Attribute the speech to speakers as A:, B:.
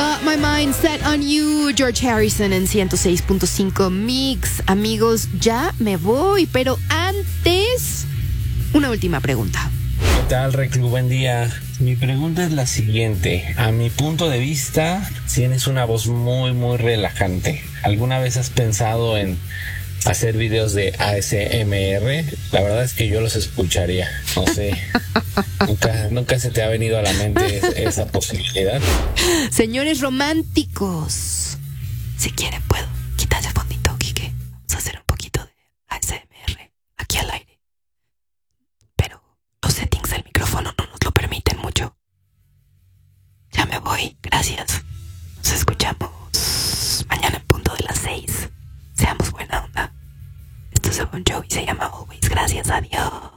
A: Got My Mind Set on You, George Harrison en 106.5 Mix. Amigos, ya me voy, pero antes, una última pregunta.
B: ¿Qué tal, Reclu? Buen día. Mi pregunta es la siguiente. A mi punto de vista, tienes una voz muy, muy relajante. ¿Alguna vez has pensado en hacer videos de ASMR? La verdad es que yo los escucharía. No sé. Nunca se te ha venido a la mente esa posibilidad.
A: Señores románticos, si quieren puedo quitarse el fondito, Quique. Vamos a hacer un poquito de ASMR aquí al aire. Pero los settings del micrófono no nos lo permiten mucho. Ya me voy, gracias. Nos escuchamos mañana en punto de las 6. Seamos buena onda. Esto es Bon Jovi, se llama Always. Gracias, adiós.